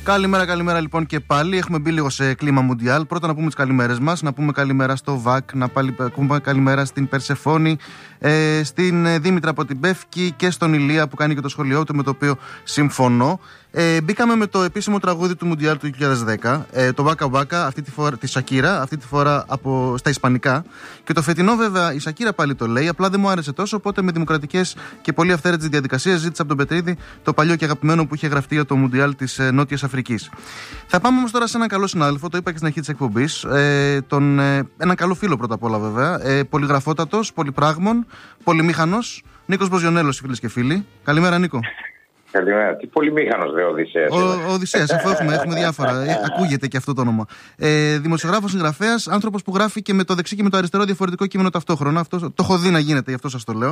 Καλημέρα λοιπόν και πάλι. Έχουμε μπει λίγο σε κλίμα Μουντιάλ. Πρώτα να πούμε τις καλημέρες μας. Να πούμε καλημέρα στο ΒΑΚ, να πούμε καλημέρα στην Περσεφόνη, στην Δήμητρα από την Πεύκη και στον Ηλία που κάνει και το σχολείο του, με το οποίο συμφωνώ. Μπήκαμε με το επίσημο τραγούδι του Μουντιάλ του 2010, το Waka Waka, αυτή τη φορά, τη Σακύρα, αυτή τη φορά στα ισπανικά. Και το φετινό, βέβαια, η Σακύρα πάλι το λέει, απλά δεν μου άρεσε τόσο. Οπότε με δημοκρατικές και πολύ αυθαίρετες διαδικασίες ζήτησα από τον Πετρίδη το παλιό και αγαπημένο που είχε γραφτεί για το Μουντιάλ της Νότιας Αφρικής. Θα πάμε όμως τώρα σε έναν καλό συνάδελφο, το είπα και στην αρχή της εκπομπής. Έναν καλό φίλο πρώτα απ' όλα, βέβαια. Πολυγραφότατος, πολυπράγμων, πολυμήχανος, Νίκος Μποζιονέλος, φίλες και φίλοι. Καλημέρα, Νίκο. Καλημέρα. Τι πολυμήχανος, δε, Οδυσσέας. Ο Οδυσσέας, αφού έχουμε διάφορα. Ακούγεται και αυτό το όνομα. Δημοσιογράφος, συγγραφέας, άνθρωπος που γράφει και με το δεξί και με το αριστερό διαφορετικό κείμενο ταυτόχρονα. Αυτό το έχω δει να γίνεται, γι' αυτό σας το λέω.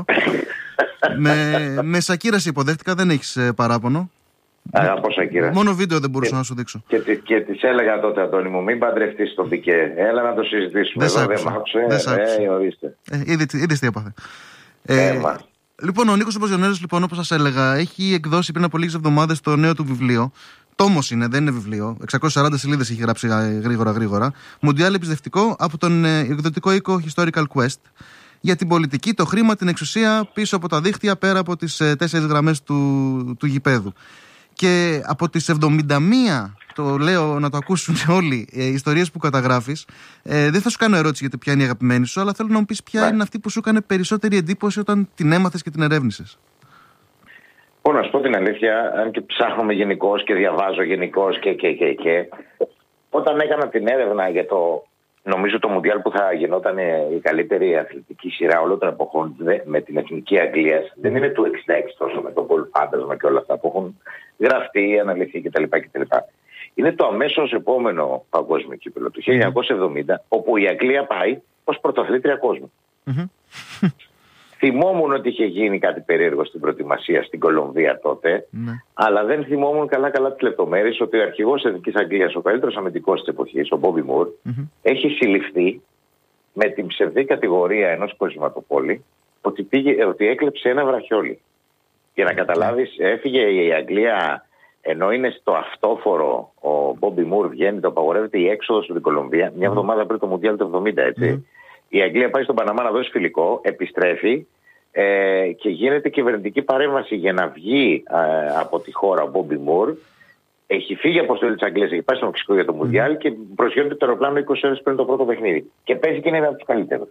Με Σακύρα σε υποδέχτηκα, δεν έχεις παράπονο. Αγαπώ Σακύρα. Μόνο βίντεο δεν μπορούσα να σου δείξω. Και της έλεγα τότε, Αντώνη μου, μην παντρευτείς τον Πικέ. Έλα να το συζητήσουμε. Δεν σ' άκουσε. Ορίστε. Είδες τι έπαθε. Λοιπόν, ο Νίκος Μποζιονέλος, λοιπόν, όπως σας έλεγα, έχει εκδώσει πριν από λίγες εβδομάδες το νέο του βιβλίο. Τόμος είναι, δεν είναι βιβλίο. 640 σελίδες έχει γράψει γρήγορα. Μουντιάλ εμπιστευτικό από τον εκδοτικό οίκο Historical Quest. Για την πολιτική, το χρήμα, την εξουσία πίσω από τα δίχτυα, πέρα από τις 4 γραμμές του γηπέδου. Και από τις 71, το λέω να το ακούσουν όλοι, ιστορίες που καταγράφεις, δεν θα σου κάνω ερώτηση γιατί ποια είναι η αγαπημένη σου, αλλά θέλω να μου πεις ποια είναι αυτή που σου έκανε περισσότερη εντύπωση όταν την έμαθες και την ερεύνησες. Να σου πω την αλήθεια, αν και ψάχνουμε γενικώς και διαβάζω γενικώς και. Όταν έκανα την έρευνα για νομίζω το Μουντιάλ που θα γινόταν η καλύτερη αθλητική σειρά όλων των εποχών με την εθνική Αγγλία, δεν είναι του 66 τόσο με το γκολ φάντασμα και όλα αυτά που έχουν γραφτεί, αναλυθεί κτλ. Είναι το αμέσως επόμενο παγκόσμιο κύπελλο του 1970, όπου η Αγγλία πάει ως πρωταθλήτρια κόσμου. Θυμόμουν ότι είχε γίνει κάτι περίεργο στην προετοιμασία στην Κολομβία τότε, αλλά δεν θυμόμουν καλά τις λεπτομέρειες ότι ο αρχηγός της Εθνικής Αγγλίας, ο καλύτερος αμυντικός της εποχής, ο Μπόμπι Μουρ, έχει συλληφθεί με την ψευδή κατηγορία ενός κοσματοπόλη ότι έκλεψε ένα βραχιόλι. Για να καταλάβεις, έφυγε η Αγγλία, ενώ είναι στο αυτόφορο, ο Μπόμπι Μουρ βγαίνει, το απαγορεύεται η έξοδος στην Κολομβία, μια εβδομάδα πριν το Μουντιάλ του 70, έτσι. Η Αγγλία πάει στον Παναμά να δώσει φιλικό, επιστρέφει και γίνεται κυβερνητική παρέμβαση για να βγει από τη χώρα ο Μπόμπι Μουρ. Έχει φύγει από αποστολή της Αγγλίας, έχει πάει στο Μεξικό για το Μουντιάλ και προσγειώνεται το αεροπλάνο 20 ώρες πριν το πρώτο παιχνίδι. Και παίζει και είναι ένα από τους καλύτερους.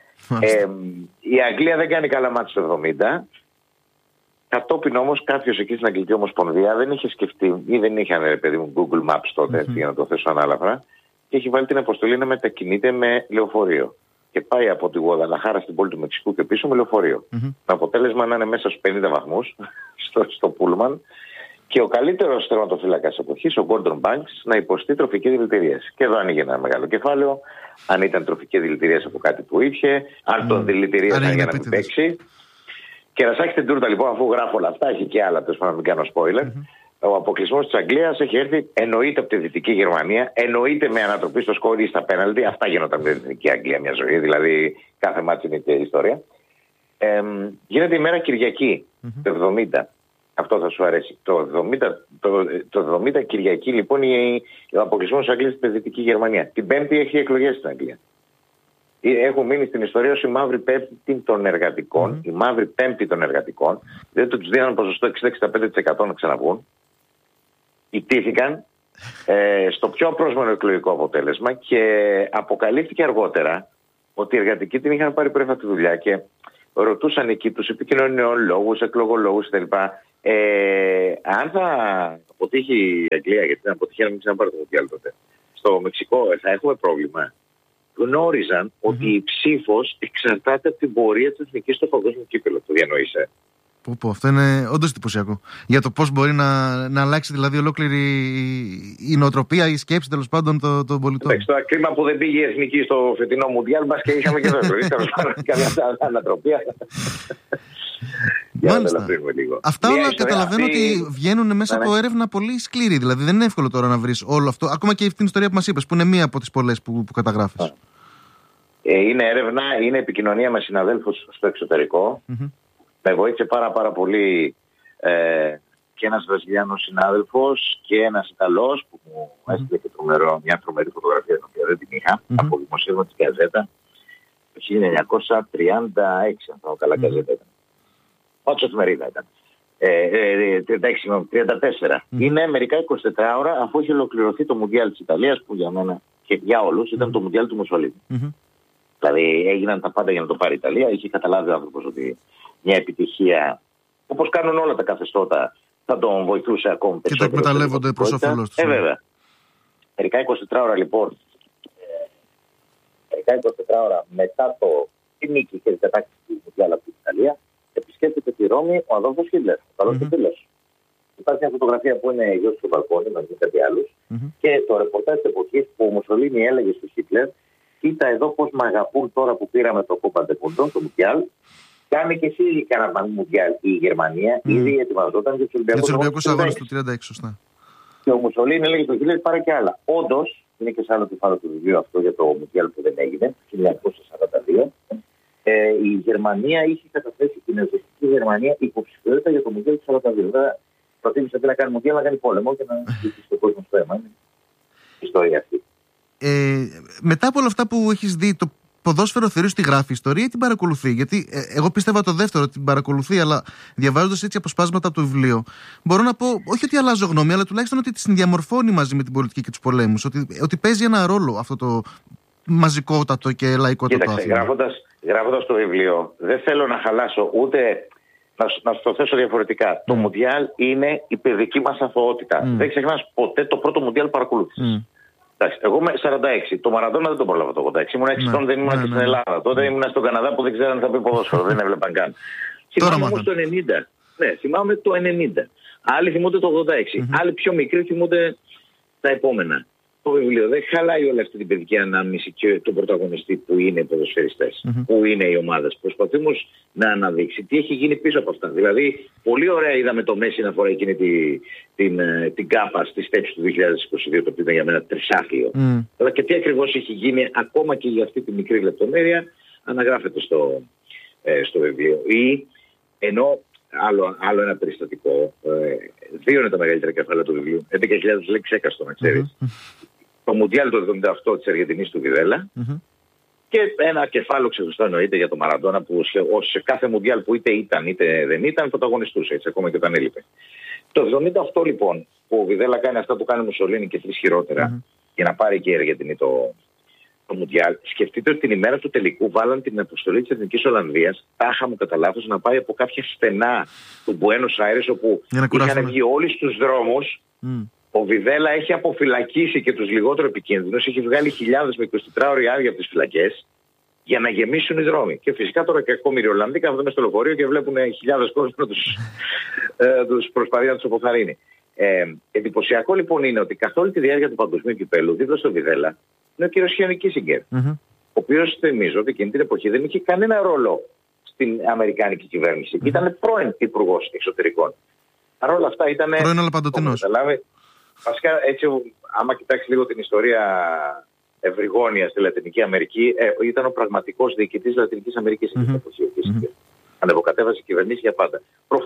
Η Αγγλία δεν κάνει καλά μάτς το 70. Κατόπιν όμως κάποιος εκεί στην Αγγλική Ομοσπονδία δεν είχε σκεφτεί ή δεν είχαν, ρε παιδί μου, Google Maps τότε, για να το θέσω ανάλαφρα, και έχει βάλει την αποστολή να μετακινείται με λεωφορείο. Και πάει από τη Γουαδαλαχάρα στην πόλη του Μεξικού και πίσω με λεωφορείο. Με αποτέλεσμα να είναι μέσα στους 50 βαθμούς στο Πούλμαν και ο καλύτερος τερματοφύλακας της εποχής, ο Γκόρντον Μπάνκς, να υποστεί τροφική δηλητηρίαση. Και εδώ ανοίγει ένα μεγάλο κεφάλαιο. Αν ήταν τροφική δηλητηρίαση από κάτι που είχε, αν τον δηλητηρίασαν για να μην παίξει. Και να σάξει την τούρτα λοιπόν, αφού γράφω όλα αυτά, έχει και άλλα, τέλος πάντων, να μην κάνω spoiler. Ο αποκλεισμός της Αγγλίας έχει έρθει, εννοείται από τη Δυτική Γερμανία, εννοείται με ανατροπή στο σκόρ ή στα πέναλτι. Αυτά γίνονταν με την Εθνική Αγγλία μια ζωή, δηλαδή κάθε μάτσι είναι και ιστορία. Γίνεται η μέρα Κυριακή, το 70. Αυτό θα σου αρέσει. Το 70 Κυριακή λοιπόν ο αποκλεισμός της Αγγλίας στη Δυτική Γερμανία. Την Πέμπτη έχει εκλογές στην Αγγλία. Έχουν μείνει στην ιστορία ως η μαύρη πέμπτη των εργατικών, η μαύρη πέμπτη των εργατικών, δηλαδή τους δίναν ποσοστό 60-65% να ξαναβγούν. Ιτήθηκαν στο πιο απρόσμενο εκλογικό αποτέλεσμα και αποκαλύφθηκε αργότερα ότι οι εργατικοί την είχαν πάρει πρέφα τη δουλειά και ρωτούσαν εκεί τους επικοινωνιολόγους, εκλογολόγους κτλ. Αν θα αποτύχει η Αγγλία, γιατί δεν αποτύχει να μην ξαναπάρει το Μουντιάλ τότε, στο Μεξικό θα έχουμε πρόβλημα. Γνώριζαν ότι η ψήφος εξαρτάται από την πορεία της εθνικής στο παγκόσμιο κύπελλο. Το διανοείσαι. Αυτό είναι όντως εντυπωσιακό. Για το πώς μπορεί να αλλάξει δηλαδή ολόκληρη η νοοτροπία, η σκέψη τέλος πάντων των πολιτών. Εντάξει, το κρίμα που δεν πήγε η εθνική στο φετινό Μουντιάλ, μπας και είχαμε και εδώ. Καμιά ανατροπία. Μάλιστα. Αυτά όλα καταλαβαίνω ότι βγαίνουν μέσα από έρευνα πολύ σκληρή. Δηλαδή δεν είναι εύκολο τώρα να βρεις όλο αυτό. Ακόμα και την ιστορία που μας είπες, που είναι μία από τις πολλές που καταγράφεις. Είναι έρευνα, είναι επικοινωνία με συναδέλφους στο εξωτερικό. Με βοήθησε πάρα πολύ και ένας Βραζιλιάνος συνάδελφος και ένας Ιταλός που μου έστειλε και μια τρομερή φωτογραφία, την οποία δεν την είχα, από δημοσίευμα της Γκαζέτα το 1936, αν θα καλά Γκαζέτα ήταν. Όντως εφημερίδα ήταν. 34. Είναι μερικά 24 ώρα αφού είχε ολοκληρωθεί το Μουντιάλ της Ιταλίας, που για μένα και για όλους ήταν το Μουντιάλ του Μουσολίνη. Δηλαδή έγιναν τα πάντα για να το πάρει η Ιταλία. Είχε καταλάβει ο άνθρωπος ότι μια επιτυχία, όπως κάνουν όλα τα καθεστώτα, θα τον βοηθούσε ακόμη περισσότερο. Και το εκμεταλλεύονται προς όφελός τους. Βέβαια. Μερικά 24 ώρα λοιπόν, μερικά 24 ώρα μετά τη νίκη και την κατάκτηση του Μουντιάλ από την Ιταλία, επισκέπτεται τη Ρώμη ο Αδόλφος Χίτλερ, ο καλός του φίλος. Υπάρχει μια φωτογραφία που είναι γιος του μπαλκόνι μαζί με κάτι άλλους και το ρεπορτάζ της εποχής που ο Μουσολίνι έλεγε στο Χίτλερ: κοίτα εδώ πώς με αγαπούν τώρα που πήραμε το Κόπα ντε Μούντο, το Μουντιάλ. Κάνε και εσύ κανένα Μουντιάλ. Η Γερμανία ήδη ετοιμαζόταν για τους Ολυμπιακούς Αγώνες του 1936, σωστά. Και ο Μουσολίνι έλεγε στο Χίτλερ: πάρε και άλλα. Όντως, είναι και σε άλλο κεφάλαιο του βιβλίου αυτό για το Μουντιάλ που δεν έγινε, το 1942. Η Γερμανία είχε καταθέσει, την Ναζιστική Γερμανία, υποψηφιότητα για το Μουντιάλ του 1942. Βέβαια, προτίμησε να κάνει Μουντιάλ, να κάνει πόλεμο και να ζητήσει στον κόσμο στο αίμα. Είναι η ιστορία αυτή. Μετά από όλα αυτά που έχεις δει, το ποδόσφαιρο θεωρείς ότι γράφει ιστορία ή την παρακολουθεί? Γιατί εγώ πίστευα το δεύτερο, ότι την παρακολουθεί, αλλά διαβάζοντας έτσι αποσπάσματα από το βιβλίο, μπορώ να πω, όχι ότι αλλάζω γνώμη, αλλά τουλάχιστον ότι τη συνδιαμορφώνει μαζί με την πολιτική και τους πολέμους. Ότι παίζει ένα ρόλο αυτό το μαζικότατο και λαϊκότατο άθλημα. Γράφοντας το βιβλίο, δεν θέλω να χαλάσω ούτε. Να σου το θέσω διαφορετικά. Το Μουντιάλ είναι η παιδική μας αθωότητα. Δεν ξεχνάς ποτέ το πρώτο Μουντιάλ παρακολούθησης. Εγώ είμαι 46. Το Μαραντόνα δεν τον πρόλαβα το 86. Ήμουν 6 ετών, δεν ήμουν και στην Ελλάδα. Τότε ήμουν στον Καναδά που δεν ξέραν θα πει ποδόσφαιρο. Δεν έβλεπαν καν. Θυμάμαι όμως το 90. Ναι, θυμάμαι το 90. Άλλοι θυμούνται το 86. Άλλοι πιο μικροί θυμούνται τα επόμενα. Το βιβλίο δεν χαλάει όλη αυτή την παιδική ανάμνηση και τον πρωταγωνιστή που είναι οι ποδοσφαιριστές, που είναι οι ομάδες. Προσπαθεί όμως να αναδείξει τι έχει γίνει πίσω από αυτά. Δηλαδή, πολύ ωραία είδαμε το Μέση να φοράει εκείνη την κάπα στη στέψη του 2022, το οποίο ήταν για μένα τρισάθλιο. Αλλά και τι ακριβώς έχει γίνει, ακόμα και για αυτή τη μικρή λεπτομέρεια, αναγράφεται στο βιβλίο. Ή ενώ άλλο ένα περιστατικό, δύο είναι τα μεγαλύτερα κεφάλαια του βιβλίου, 11.000 λέξεις έκαστο, να ξέρεις. Το Μουντιάλ το 1978 της Αργεντινής του Βιδέλα και ένα κεφάλαιο ξεχωριστό εννοείται για το Μαραντόνα, που σε κάθε Μουντιάλ που είτε ήταν είτε δεν ήταν πρωταγωνιστούσε, έτσι, ακόμα και όταν έλειπε. Το 1978 λοιπόν που ο Βιδέλα κάνει αυτά που κάνει ο Μουσολίνι και 3 χειρότερα για να πάρει και η Αργεντινή το Μουντιάλ, σκεφτείτε ότι την ημέρα του τελικού βάλαν την αποστολή της Εθνικής Ολλανδίας, τάχα μου κατά λάθος, να πάει από κάποια στενά του Μπουένος Άιρες, όπου είχαν βγει όλοι στους δρόμους. Ο Βιδέλα έχει αποφυλακίσει και τους λιγότερο επικίνδυνους, έχει βγάλει χιλιάδες με 24 ώρες άδεια από τις φυλακές για να γεμίσουν οι δρόμοι. Και φυσικά τώρα και ακόμη οι Ολλανδοί κάθονται μες στο λεωφορείο και βλέπουν χιλιάδες κόσμους να τους προσπαθεί να τους αποθαρρύνει. Εντυπωσιακό λοιπόν είναι ότι καθ' όλη τη διάρκεια του παγκοσμίου κυπέλου, δίπλα στο Βιδέλα, είναι ο κύριος Χένρι Κίσιγκερ, ο οποίος θυμίζω ότι εκείνη την εποχή δεν είχε κανένα ρόλο στην αμερικάνικη κυβέρνηση. Ήταν πρώην υπουργός εξωτερικών. Παρ' όλα αυτά ήταν. Πρώην αλλά παντοτινός. Βασικά, έτσι, άμα κοιτάξει λίγο την ιστορία ευρυγόνια στη Λατινική Αμερική, ήταν ο πραγματικός διοικητής Λατινικής Αμερικής εκείνη την εποχή. Ανεβοκατέβασε κυβερνήσεις για πάντα.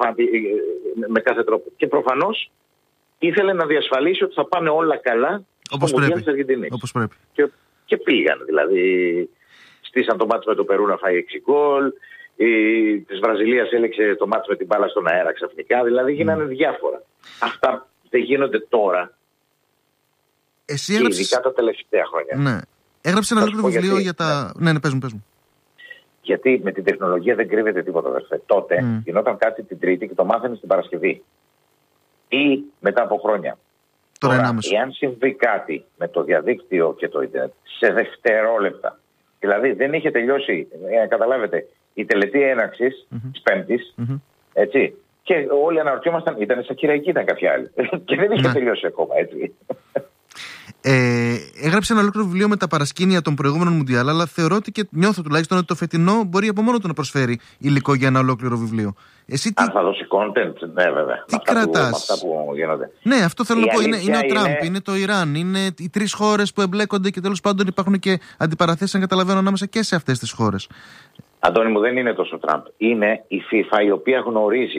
Με κάθε τρόπο. Και προφανώς ήθελε να διασφαλίσει ότι θα πάνε όλα καλά όπως πρέπει. Όπως πρέπει. Και πήγαν. Δηλαδή, στήσαν το μάτς με το Περού να φάει 6 γκολ. Της Βραζιλίας έλεξε το μάτς με την μπάλα στον αέρα ξαφνικά. Δηλαδή, γίνανε διάφορα. Αυτά δεν γίνονται τώρα. Εσύ έγραψες... Ειδικά τα τελευταία χρόνια. Ναι. Έγραψε ένα ολόκληρο βιβλίο για τα. Ναι, πες μου. Γιατί με την τεχνολογία δεν κρύβεται τίποτα. Τότε γινόταν κάτι την Τρίτη και το μάθαινε την Παρασκευή. Ή μετά από χρόνια. Τώρα, εάν συμβεί κάτι με το διαδίκτυο και το Ιντερνετ σε δευτερόλεπτα, δηλαδή δεν είχε τελειώσει, καταλάβετε, η τελετή έναρξης της Πέμπτης, έτσι, και όλοι αναρωτιόμασταν, ήταν σαν Κυριακή, ήταν κάποια άλλη. Και δεν είχε τελειώσει ακόμα, έτσι. Έγραψε ένα ολόκληρο βιβλίο με τα παρασκήνια των προηγούμενων Μουντιάλ, αλλά θεωρώ ότι και νιώθω τουλάχιστον ότι το φετινό μπορεί από μόνο του να προσφέρει υλικό για ένα ολόκληρο βιβλίο. Αν θα δώσει content, ναι, βέβαια. Τι κρατάς? Αυτά που γίνονται. Ναι, αυτό θέλω να πω. Είναι ο Τραμπ, είναι το Ιράν, είναι οι 3 χώρες που εμπλέκονται και τέλος πάντων υπάρχουν και αντιπαραθέσεις, αν καταλαβαίνω, ανάμεσα και σε αυτές τις χώρες. Αντώνη μου, δεν είναι τόσο Τραμπ. Είναι η FIFA, η οποία γνωρίζει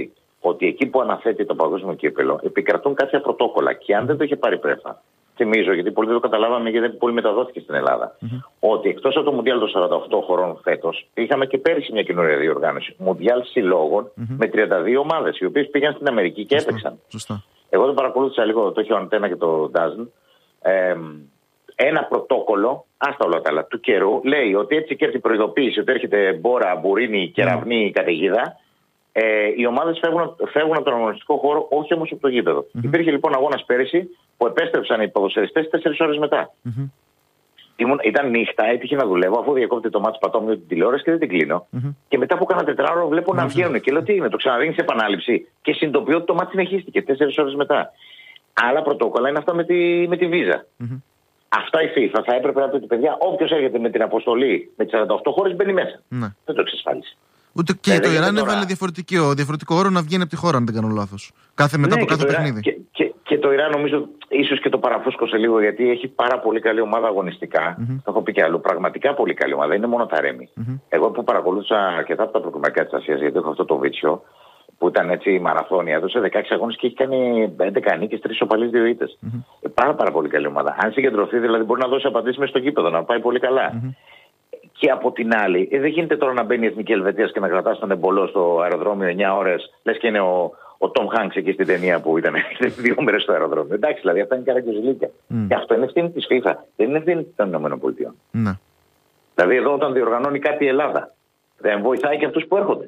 ότι εκεί που αναθέτει το παγκόσμιο κύπελο επικρατούν κάποια πρωτόκολλα. Και αν δεν το είχε πάρει πρέφα, θυμίζω, γιατί πολλοί δεν το καταλάβαμε, γιατί πολύ μεταδόθηκε στην Ελλάδα, ότι εκτός από το Μουντιάλ των 48 χωρών φέτος, είχαμε και πέρυσι μια καινούργια διοργάνωση. Μουντιάλ συλλόγων με 32 ομάδες, οι οποίες πήγαν στην Αμερική και έπαιξαν. Εγώ το παρακολούθησα λίγο, το είχε ο Αντένα και το Ντάζν. Ένα πρωτόκολλο, άστα όλα τα άλλα, του καιρού, λέει ότι έτσι και έρθει η προειδοποίηση ότι έρχεται μπόρα, μπουρίνη, κεραυνή, καταιγίδα. Οι ομάδες φεύγουν από τον αγωνιστικό χώρο, όχι όμως από το γήπεδο. Υπήρχε λοιπόν αγώνας πέρυσι που επέστρεψαν οι ποδοσφαιριστές 4 ώρες μετά. Ήταν νύχτα, έτυχε να δουλεύω, αφού διακόπτει το μάτς πατώ την τηλεόραση και δεν την κλείνω. Και μετά από κάνα 4 ώρα βλέπω να βγαίνουν. Και λέω τι είναι, το ξαναδίνει σε επανάληψη. Και συνειδητοποιώ ότι το μάτς συνεχίστηκε 4 ώρες μετά. Άλλα πρωτόκολλα είναι αυτά με τη βίζα. Αυτά η FIFA θα έπρεπε να πει ότι παιδιά, όποιος έρχεται με την αποστολή με τις 48 χώρες μπαίνει μέσα. Δεν το εξασφάλισε. Ούτε και το Ιράν έβαλε διαφορετικό όρο να βγαίνει από τη χώρα, αν δεν κάνω λάθος. Μετά από κάθε παιχνίδι. Και το Ιράν νομίζω ίσως και το παραφούσκωσε λίγο, γιατί έχει πάρα πολύ καλή ομάδα αγωνιστικά. Το έχω πει και αλλού. Πραγματικά πολύ καλή ομάδα. Είναι μόνο τα ρέμι. Εγώ που παρακολούθησα αρκετά από τα προκριματικά της Ασίας, γιατί έχω αυτό το βίτσιο που ήταν έτσι μαραθώνια, έδωσε 16 αγώνες και έχει κάνει 11 νίκες, 3 ισοπαλίες, 2 ήττες. Πάρα πολύ καλή ομάδα. Αν συγκεντρωθεί, δηλαδή μπορεί να δώσει απαντήσεις μέσα στο γήπεδο, να πάει πολύ καλά. Και από την άλλη, δεν γίνεται τώρα να μπαίνει η Εθνική Ελβετία και να κρατά τον εμπολό στο αεροδρόμιο 9 ώρες, λες και είναι ο Τόμ Χάνξ εκεί στην ταινία που ήταν 2 μέρες στο αεροδρόμιο. Εντάξει, δηλαδή αυτά είναι καραγκιόζηλίκια. Και αυτό είναι ευθύνη της FIFA. Δεν είναι ευθύνη των ΗΠΑ. Δηλαδή εδώ όταν διοργανώνει κάτι η Ελλάδα, δεν βοηθάει και αυτούς που έρχονται.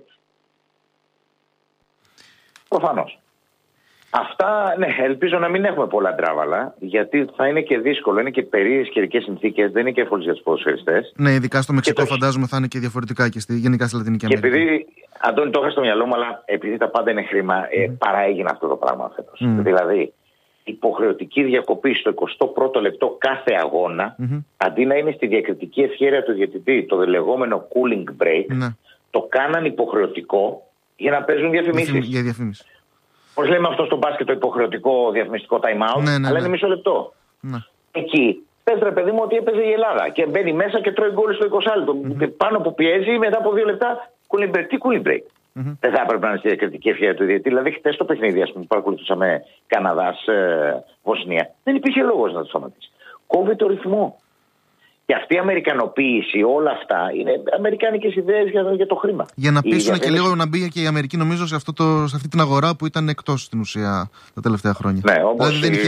Προφανώς. Αυτά, ναι, ελπίζω να μην έχουμε πολλά τράβαλα, γιατί θα είναι και δύσκολο, είναι και περίεργες καιρικές συνθήκες, δεν είναι και εύκολες για τους ποδοσφαιριστές. Ναι, ειδικά στο Μεξικό φαντάζομαι θα είναι και διαφορετικά και γενικά στη Λατινική Αμερική. Και επειδή, Αντώνη, το είχα στο μυαλό μου, αλλά επειδή τα πάντα είναι χρήμα, παραέγινε αυτό το πράγμα φέτος. Δηλαδή, υποχρεωτική διακοπή στο 21ο λεπτό κάθε αγώνα, αντί να είναι στη διακριτική ευχέρεια του διαιτητή, το λεγόμενο cooling break, το κάναν υποχρεωτικό για να παίζουν διαφημίσεις. Πώς λέμε αυτό στο μπάσκετ, το υποχρεωτικό διαφημιστικό time out, αλλά είναι μισό λεπτό. Εκεί πες ρε παιδί μου ότι έπαιζε η Ελλάδα και μπαίνει μέσα και τρώει γκολ στο 20 λεπτό. Και πάνω που πιέζει, μετά από 2 λεπτά, cooling break. Δεν θα έπρεπε να είναι στη διακριτική ευχέρεια του διαιτητή. Δηλαδή, χτες το παιχνίδι, ας πούμε, που παρακολουθούσαμε Καναδάς, Βοσνία, δεν υπήρχε λόγος να το σταματήσει. Κόβει το ρυθμό. Και αυτή η αμερικανοποίηση, όλα αυτά είναι αμερικάνικες ιδέες για το χρήμα. Για να πείσουν και λίγο να μπει και η Αμερική, νομίζω, σε αυτή την αγορά που ήταν εκτός στην ουσία τα τελευταία χρόνια. Ναι, όπως δηλαδή,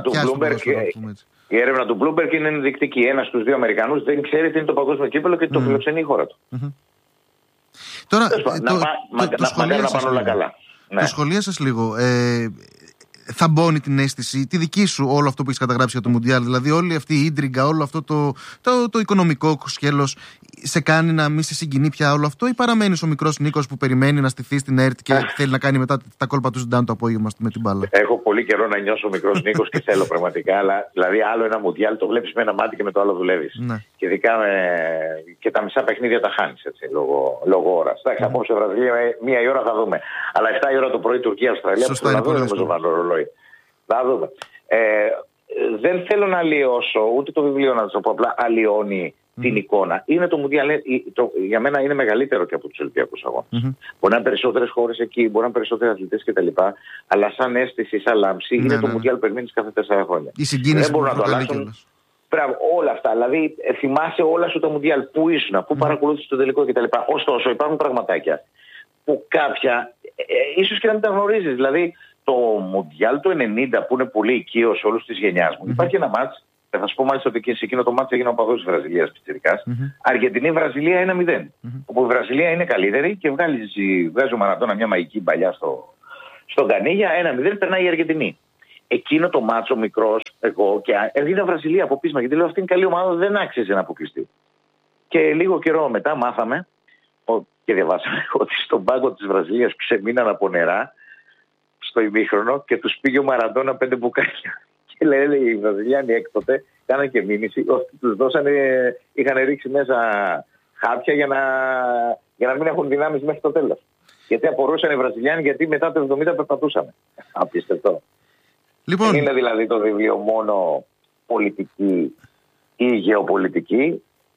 η έρευνα του Bloomberg είναι ενδεικτική. Ένας στους 2 Αμερικανούς δεν ξέρει τι είναι το παγκόσμιο κύπελλο και το φιλοξενεί η χώρα του. Τώρα, να πάνε όλα καλά. Το σχολίασες λίγο. Θαμπώνει την αίσθηση, τη δική σου, όλο αυτό που έχεις καταγράψει για το Μουντιάλ, δηλαδή όλη αυτή η ίντριγκα, όλο αυτό το οικονομικό σκέλος σε κάνει να μην σε συγκινεί πια όλο αυτό, ή παραμένεις ο μικρός Νίκος που περιμένει να στηθεί στην ΕΡΤ και θέλει να κάνει μετά τα κόλπα του Ζιντάν το απόγευμα με την μπάλα? Έχω πολύ καιρό να νιώσω ο μικρός Νίκος και θέλω πραγματικά, αλλά δηλαδή άλλο ένα Μουντιάλ το βλέπεις με ένα μάτι και με το άλλο δουλεύεις. Και ειδικά και τα μισά παιχνίδια τα χάνεις έτσι, λόγω ώρας. Εντάξει, απόψε Βραζιλία 1 η ώρα θα δούμε. Αλλά 7 η ώρα το πρωί Τουρκία-Αυστραλία που θα δούμε με ζωβανό ρολόι. Θα δούμε. Δεν θέλω να αλλοιώσω, ούτε το βιβλίο να το πω, απλά αλλοιώνει την εικόνα. Είναι το Μουντιάλ, για μένα είναι μεγαλύτερο και από τους Ολυμπιακούς Αγώνες. Μπορεί να είναι περισσότερες χώρες εκεί, μπορεί να είναι περισσότεροι αθλητές κτλ. Αλλά σαν αίσθηση, σαν λάμψη, είναι το Μουντιάλ που περιμένεις κάθε 4 χρόνια. Η συγκίνηση δεν μπορούν να το αλλάξουν. Όλα αυτά. Δηλαδή, θυμάσαι όλα σου το Μουντιάλ. Πού ήσουν, πού παρακολούθησες το τελικό κτλ. Ωστόσο, υπάρχουν πραγματάκια που κάποια ίσως και να μην τα γνωρίζεις. Δηλαδή, το Μουντιάλ το 90 που είναι πολύ οικείο σε όλους της γενιάς μου. Υπάρχει ένα μάτς, θα σου πω μάλιστα ότι σε εκείνο το μάτς έγινε ο παδός της Βραζιλίας πιτσιρικάς. Αργεντινή-Βραζιλία 1-0. Όπου η Βραζιλία είναι καλύτερη και βγάζει ο Μαραντόνα μια μαγική παλιά στον Κανίγια. 1-0 περνάει η Αργεντινή. Εκείνο το μάτς ο μικρός, εγώ και έδινε Βραζιλία από πείσμα, γιατί λέω αυτή είναι καλή ομάδα, δεν άξιζε να αποκλειστεί. Και λίγο καιρό μετά μάθαμε και διαβάσαμε ότι στον πάγκο της Βραζιλίας ξεμείναν από νερά στο ημίχρονο και τους πήγε ο Μαραντόνα 5 μπουκάλια. Και λέει οι Βραζιλιάνοι έκτοτε, κάνανε και μήνυση, ότι τους δώσανε, είχαν ρίξει μέσα χάπια για να μην έχουν δυνάμεις μέχρι το τέλος. Γιατί απορούσαν οι Βραζιλιάνοι, γιατί μετά το 70 περπατούσαν. Απίστευτο. Λοιπόν. Δεν είναι δηλαδή το βιβλίο μόνο πολιτική ή γεωπολιτική.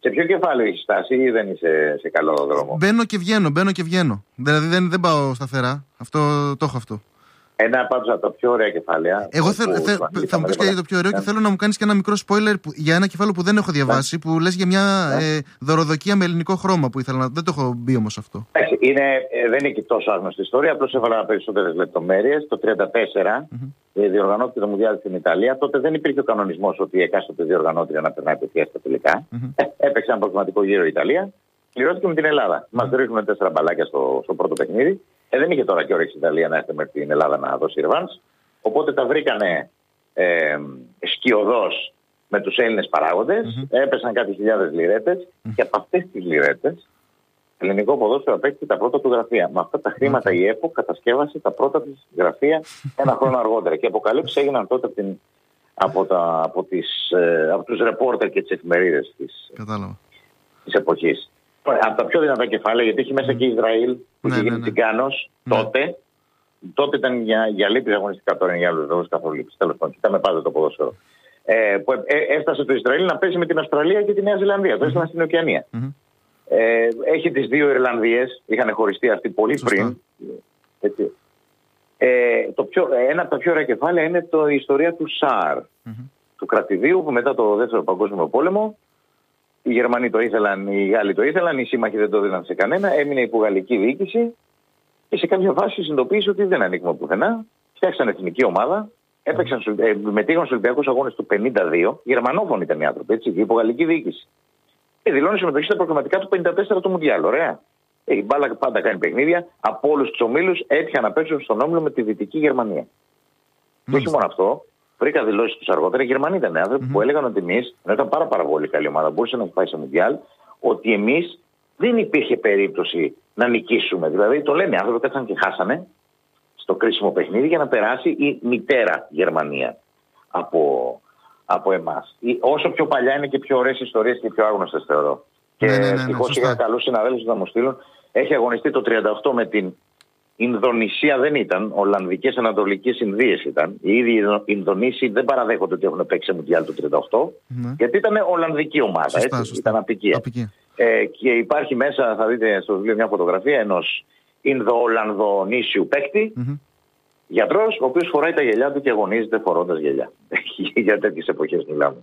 Σε ποιο κεφάλαιο έχει φτάσει ή δεν είσαι σε καλό δρόμο? Μπαίνω και βγαίνω. Δηλαδή δεν πάω σταθερά. Αυτό το έχω αυτό. Ένα πάντως από τα πιο ωραία κεφάλαια. Εγώ θα μου πεις και για το πιο ωραίο και θέλω να μου κάνεις και ένα μικρό spoiler για ένα κεφάλαιο που δεν έχω διαβάσει, που λες για μια δωροδοκία με ελληνικό χρώμα που ήθελα να. Δεν το έχω μπει όμως αυτό. Δεν είναι και τόσο άγνωστη ιστορία, απλώς έβαλα περισσότερες λεπτομέρειες. Το 1934 διοργανώθηκε το Μουντιάλ στην Ιταλία. Τότε δεν υπήρχε ο κανονισμός ότι η εκάστοτε διοργανώτρια να περνάει απευθείας στα τελικά. Έπαιξε ένα προκριματικό γύρο η Ιταλία. Πληρώθηκε με την Ελλάδα. Μας ρίχνουν 4 μπαλάκια στο πρώτο παιχνίδι. Δεν είχε τώρα και όρεξη η Ιταλία να έρθει με την Ελλάδα να δώσει ρεβάνς. Οπότε τα βρήκανε σκιωδώς με τους Έλληνες παράγοντες. Έπεσαν κάτι χιλιάδες λιρέτες και από αυτές τις λιρέτες ελληνικό ποδόσφαιρο απέκτησε τα πρώτα του γραφεία. Με αυτά τα χρήματα η ΕΠΟ κατασκεύασε τα πρώτα της γραφεία ένα χρόνο αργότερα. Και οι αποκαλύψεις έγιναν τότε από τους ρεπόρτερ και τις εφημερίδες της εποχής. Από τα πιο δυνατά κεφάλαια, γιατί έχει μέσα και Ισραήλ που είχε γίνει Τσιγκάνος τότε. Τότε ήταν για λύπης αγωνιστικά, τώρα είναι για άλλους λόγους καθόλου λύπης. Τέλος πάντων, κοιτάμε πάντα το ποδόσφαιρο. Που έφτασε το Ισραήλ να παίζει με την Αυστραλία και τη Νέα Ζηλανδία. Το έστειλαν στην Οκεανία. Έχει τις 2 Ιρλανδίες, είχαν χωριστεί αυτοί πολύ πριν. Ένα από τα πιο ωραία κεφάλαια είναι η ιστορία του ΣΑΡ, του κρατηδίου που μετά το Δεύτερο Παγκόσμιο Πόλεμο. Οι Γερμανοί το ήθελαν, οι Γάλλοι το ήθελαν, οι σύμμαχοι δεν το δίναν σε κανένα. Έμεινε υπογαλλική διοίκηση και σε κάποια φάση συνειδητοποίησε ότι δεν ανήκουμε πουθενά. Φτιάξαν εθνική ομάδα, μετήχαν στους Ολυμπιακούς Αγώνες του 1952. Γερμανόφωνοι ήταν οι άνθρωποι, έτσι, η υπογαλλική διοίκηση. Και δηλώνει συμμετοχή στα προγραμματικά του 1954 του Μουντιάλ. Ωραία. Η μπάλα πάντα κάνει παιχνίδια. Από όλους τους ομίλους έτυχαν να παίξουν στον όμιλο με τη Δυτική Γερμανία. Και όχι μόνο αυτό. Βρήκα δηλώσεις τους αργότερα. Οι Γερμανοί ήταν άνθρωποι που έλεγαν ότι εμείς, ενώ ήταν πάρα πολύ καλή ομάδα, μπορούσε να πάει σε Μουντιάλ, ότι εμείς δεν υπήρχε περίπτωση να νικήσουμε. Δηλαδή το λένε άνθρωποι, κάτσαν και χάσανε στο κρίσιμο παιχνίδι για να περάσει η μητέρα Γερμανία από εμάς. Όσο πιο παλιά είναι και πιο ωραίες ιστορίες και πιο άγνωστες θεωρώ. Και ευτυχώς είχα καλούς συναδέλφους να μου στείλουν. Έχει αγωνιστεί το 1938 με την Ινδονησία, δεν ήταν. Ολλανδικές Ανατολικές Ινδίες ήταν. Οι ίδιοι Ινδονήσοι δεν παραδέχονται ότι έχουν παίξει Μουντιάλ το 1938. Γιατί ήταν Ολλανδική ομάδα. Έτσι, ήταν απικία. Και υπάρχει μέσα, θα δείτε στο βιβλίο, μια φωτογραφία ενός Ινδο-Ολλανδονήσιου παίκτη. Γιατρός, ο οποίος φοράει τα γυαλιά του και αγωνίζεται φορώντας γυαλιά. Για τέτοιες εποχές μιλάμε.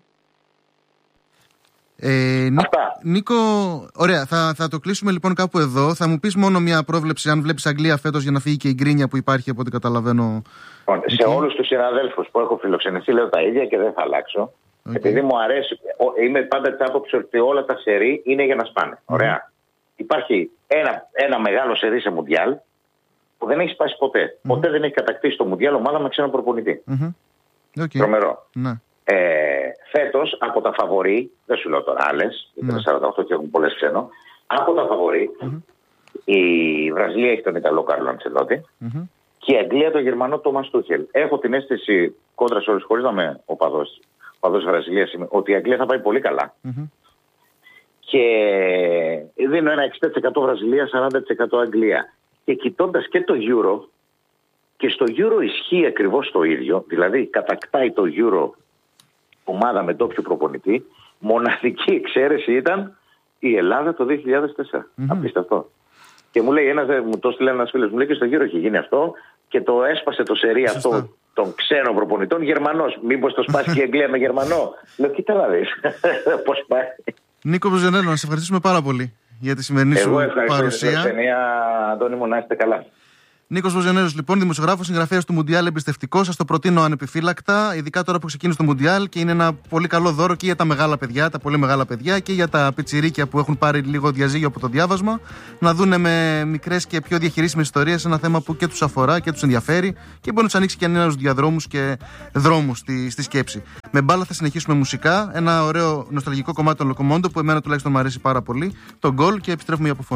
Νίκο, ωραία, θα το κλείσουμε λοιπόν κάπου εδώ. Θα μου πεις μόνο μια πρόβλεψη αν βλέπεις Αγγλία φέτος για να φύγει και η γκρίνια που υπάρχει από ό,τι καταλαβαίνω. Σε όλους τους συναδέλφους που έχω φιλοξενηθεί λέω τα ίδια και δεν θα αλλάξω. Επειδή μου αρέσει, είμαι πάντα της άποψης ότι όλα τα σερί είναι για να σπάνε. Ωραία. Υπάρχει ένα μεγάλο σερί σε Μουντιάλ που δεν έχει σπάσει ποτέ. Ποτέ δεν έχει κατακτήσει το Μουντιάλ ομάδα με ξένο προπονητή. Τρομερό. Φέτος από τα φαβορί, δεν σου λέω τώρα άλλες, είναι 48 και έχουν πολλές ξένο, από τα φαβορί η Βραζιλία έχει τον Ιταλό Κάρλο Αντσελότη και η Αγγλία τον Γερμανό Τόμας Τούχελ. Έχω την αίσθηση, κόντρα σε όλους, χωρίς να είμαι οπαδός Βραζιλίας, ότι η Αγγλία θα πάει πολύ καλά. Και δίνω ένα 60% Βραζιλία, 40% Αγγλία. Και κοιτώντας και το Euro, και στο Euro ισχύει ακριβώς το ίδιο, δηλαδή κατακτάει το Euro ομάδα με ντόπιο προπονητή, μοναδική εξαίρεση ήταν η Ελλάδα το 2004. Απίστευτο. Και μου λέει μου το στείλε ένας φίλος, μου λέει και στο Euro έχει γίνει αυτό και το έσπασε το σερί αυτό των ξένων προπονητών Γερμανός. Μήπως το σπάσει και η Αγγλία με Γερμανό. Λέω, κοίτα να δεις πώς πάει. Νίκο Βοζενέλο, να σε ευχαριστήσουμε πάρα πολύ για τη σημερινή σου παρουσία. Εγώ ευχαριστώ, Αντώνη μου, να είστε καλά. Νίκος Βοζενέλος, λοιπόν, δημοσιογράφος, συγγραφέας του Μουντιάλ, εμπιστευτικός. Σας το προτείνω ανεπιφύλακτα, ειδικά τώρα που ξεκίνησε το Μουντιάλ και είναι ένα πολύ καλό δώρο και για τα μεγάλα παιδιά, τα πολύ μεγάλα παιδιά και για τα πιτσιρίκια που έχουν πάρει λίγο διαζύγιο από το διάβασμα. Να δούνε με μικρές και πιο διαχειρίσιμες ιστορίες ένα θέμα που και τους αφορά και τους ενδιαφέρει και μπορεί να τους ανοίξει και νέους διαδρόμους και δρόμους στη σκέψη. Με μπάλα θα συνεχίσουμε μουσικά. Ένα ωραίο νοσταλγικό κομμάτι των Λοκομόντο που εμένα τουλάχιστον μου αρέσει πάρα πολύ. Το γκολ και επιστρέφουμε για αποφώνηση.